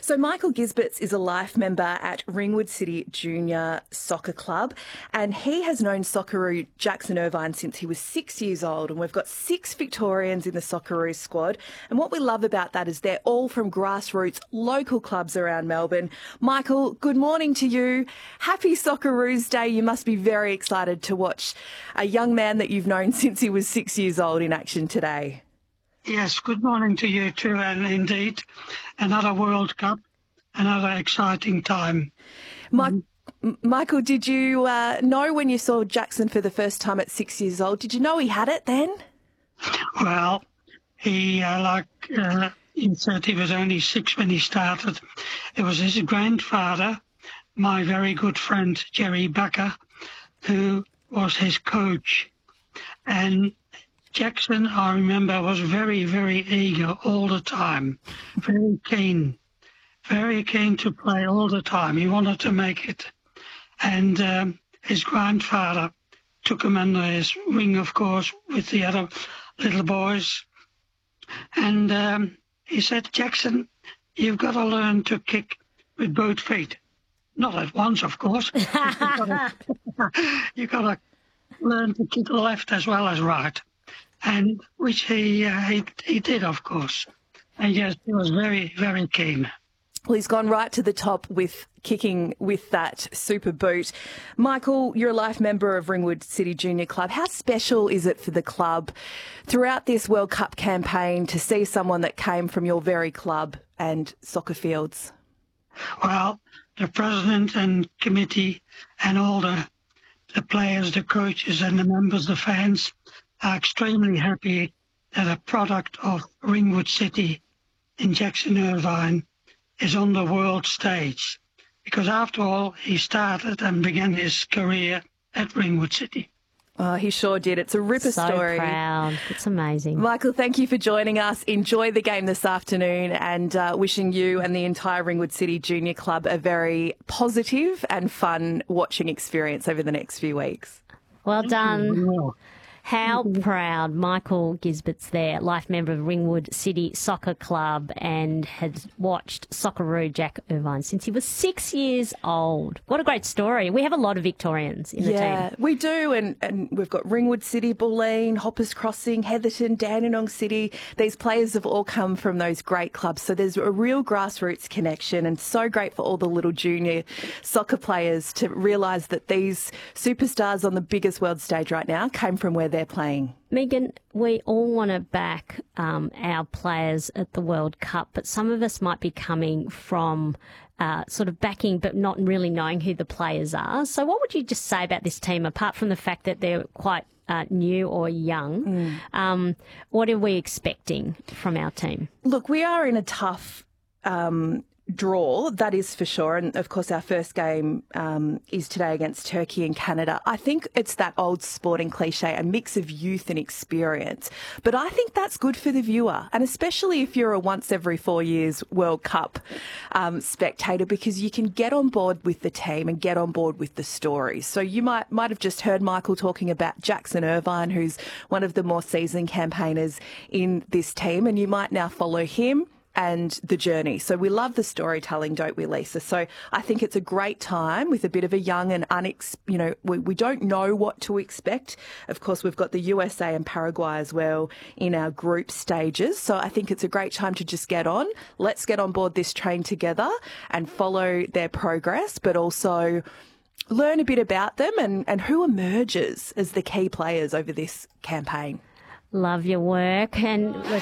So Michael Gisberts is a life member at Ringwood City Junior Soccer Club, and he has known Socceroo Jackson Irvine since he was 6 years old, and we've got 6 Victorians in the Socceroo squad. And what we love about that is they're all from grassroots local clubs around Melbourne. Michael, good morning to you. Happy Socceroos Day. You must be very excited to watch a young man that you've known since he was 6 years old in action today. Yes, good morning to you too, and indeed, another World Cup, another exciting time. Michael, did you know when you saw Jackson for the first time at 6 years old? Did you know he had it then? Well, he, you said he was only 6 when he started. It was his grandfather, my very good friend Jerry Bakker, who was his coach. And Jackson, I remember, was very, very eager all the time, very keen to play all the time. He wanted to make it. And his grandfather took him under his wing, of course, with the other little boys. And he said, Jackson, you've got to learn to kick with both feet. Not at once, of course. You've got to learn to kick left as well as right. And which he did, of course. And yes, he was very, very keen. Well, he's gone right to the top with kicking with that super boot. Michael, you're a life member of Ringwood City Junior Club. How special is it for the club throughout this World Cup campaign to see someone that came from your very club and soccer fields? Well, the president and committee and all the players, the coaches and the members, the fans, are extremely happy that a product of Ringwood City in Jackson Irvine is on the world stage. Because after all, he started and began his career at Ringwood City. Oh, he sure did. It's a ripper story. So proud. It's amazing. Michael, thank you for joining us. Enjoy the game this afternoon, and wishing you and the entire Ringwood City Junior Club a very positive and fun watching experience over the next few weeks. Well done. How proud Michael Gisberts there, life member of Ringwood City Soccer Club, and has watched Socceroo Jack Irvine since he was 6 years old. What a great story. We have a lot of Victorians in the team. Yeah, we do, and we've got Ringwood City, Bulleen, Hoppers Crossing, Heatherton, Dandenong City. These players have all come from those great clubs, so there's a real grassroots connection, and so great for all the little junior soccer players to realise that these superstars on the biggest world stage right now came from where they're playing. Megan, we all want to back our players at the World Cup, but some of us might be coming from sort of backing but not really knowing who the players are. So what would you just say about this team, apart from the fact that they're quite new or young? What are we expecting from our team? Look, we are in a tough draw, that is for sure. And of course, our first game is today against Turkey and Canada. I think it's that old sporting cliche, a mix of youth and experience. But I think that's good for the viewer, and especially if you're a once every 4 years World Cup spectator, because you can get on board with the team and get on board with the stories. So you might have just heard Michael talking about Jackson Irvine, who's one of the more seasoned campaigners in this team, and you might now follow him and the journey. So we love the storytelling, don't we, Lisa? So I think it's a great time with a bit of a young and we don't know what to expect. Of course, we've got the USA and Paraguay as well in our group stages. So I think it's a great time to just get on. Let's get on board this train together and follow their progress, but also learn a bit about them and who emerges as the key players over this campaign. Love your work, and we're